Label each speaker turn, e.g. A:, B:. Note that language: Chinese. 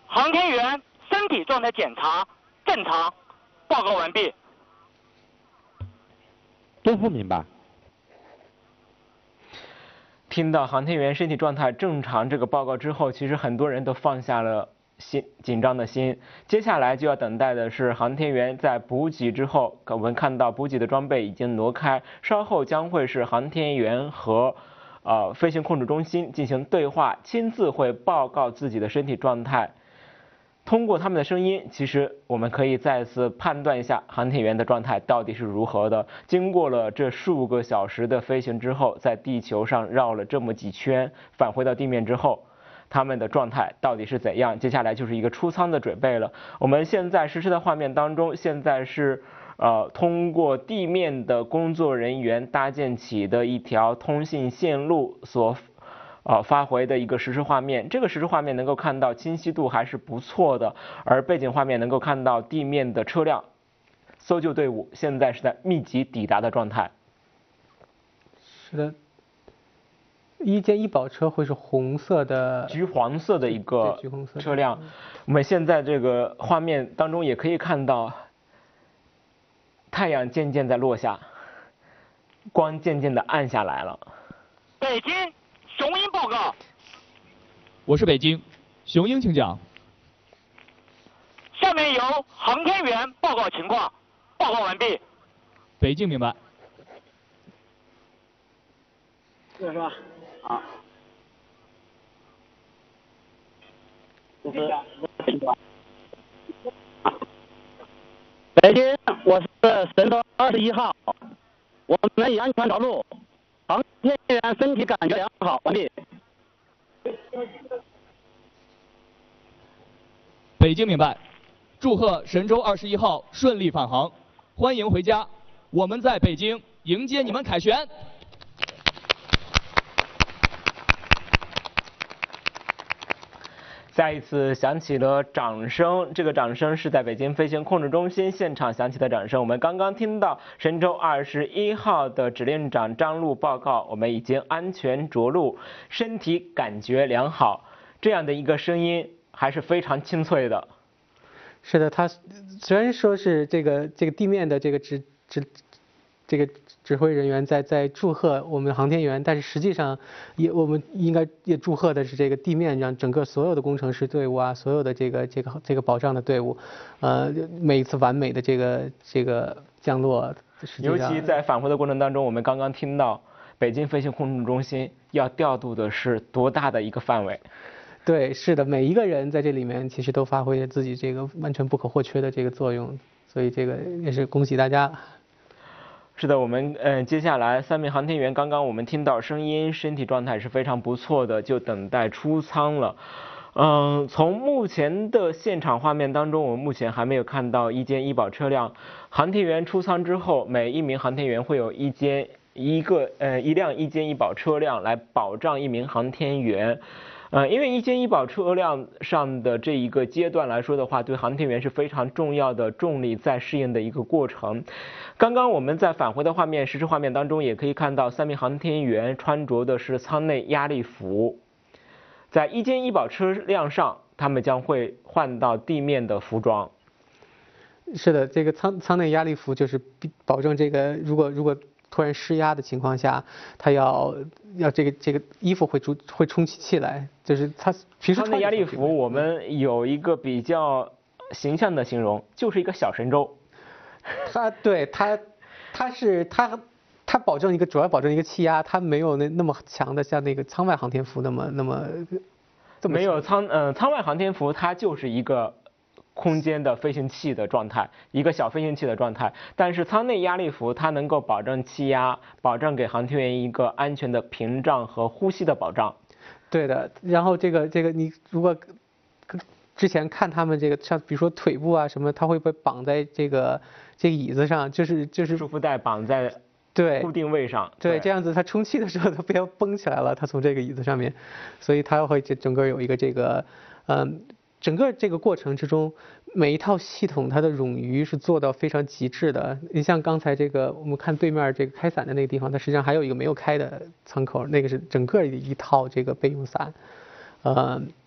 A: 航天员身体状态检查正常，报告完毕。
B: 都不明白。
C: 听到航天员身体状态正常这个报告之后，其实很多人都放下了紧张的心。接下来就要等待的是航天员在补给之后，我们看到补给的装备已经挪开，稍后将会是航天员和飞行控制中心进行对话，亲自会报告自己的身体状态。通过他们的声音，其实我们可以再次判断一下航天员的状态到底是如何的。经过了这数个小时的飞行之后，在地球上绕了这么几圈，返回到地面之后，他们的状态到底是怎样？接下来就是一个出舱的准备了。我们现在实时的画面当中，现在是通过地面的工作人员搭建起的一条通信线路所发回的一个实时画面，这个实时画面能够看到清晰度还是不错的，而背景画面能够看到地面的车辆，搜救队伍现在是在密集抵达的状态。
D: 是的，一件医保车会是红色的、
C: 橘黄色的一个车辆。我们现在这个画面当中也可以看到，太阳渐渐在落下，光渐渐的暗下来了。
A: 北京。雄鹰报告。
E: 我是北京，雄鹰请讲。
A: 下面由航天员报告情况，报告完毕。
E: 北京明白。
A: 这是吧？好。北京，我是神舟21号，我们已安全着陆。航天员身体感觉良好，完毕。
E: 北京明白，祝贺神舟21号顺利返航，欢迎回家，我们在北京迎接你们凯旋。
C: 再一次响起了掌声，这个掌声是在北京飞行控制中心现场响起的掌声。我们刚刚听到神舟21号的指令长张陆报告，我们已经安全着陆，身体感觉良好，这样的一个声音还是非常清脆的。
D: 是的，他虽然说是这个地面的这个指挥人员在祝贺我们航天员，但是实际上我们应该也祝贺的是这个地面上整个所有的工程师队伍啊，所有的这个保障的队伍，每一次完美的这个降落，
C: 尤其在返回的过程当中，我们刚刚听到北京飞行控制中心要调度的是多大的一个范围？
D: 对，是的，每一个人在这里面其实都发挥了自己这个完全不可或缺的这个作用，所以这个也是恭喜大家。
C: 是的，我们接下来3名航天员，刚刚我们听到声音，身体状态是非常不错的，就等待出舱了。从目前的现场画面当中，我们目前还没有看到一间医保车辆。航天员出舱之后，每一名航天员会有一辆一间医保车辆来保障一名航天员。因为一间医保车辆上的这一个阶段来说的话，对航天员是非常重要的重力再适应的一个过程。刚刚我们在返回的画面，实时画面当中也可以看到3名航天员穿着的是舱内压力服，在一间医保车辆上，他们将会换到地面的服装。
D: 是的，这个舱内压力服就是保证这个如果突然失压的情况下，他要这个衣服会充起气来，就是他平时
C: 舱内压力服我们有一个比较形象的形容，就是一个小神舟。他保证主要保证一个气压，他没有那么强的像那个舱外航天服那么没有舱外航天服它就是一个空间的飞行器的状态，一个小飞行器的状态，但是舱内压力服它能够保证气压，保证给航天员一个安全的屏障和呼吸的保障。
D: 对的，然后这个你如果之前看他们这个像比如说腿部啊什么，他会被绑在这个椅子上，就是
C: 束缚带绑在固定位上，
D: 对，这样子他充气的时候他不要绷起来了，他从这个椅子上面，所以他会整个有一个这个整个这个过程之中，每一套系统它的冗余是做到非常极致的。你像刚才这个我们看对面这个开伞的那个地方，它实际上还有一个没有开的舱口，那个是整个一套这个备用伞。